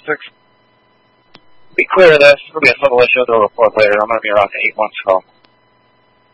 6. Be clear of this. It'll be a civil issue. They'll report later. I'm going to be around in 8 months, so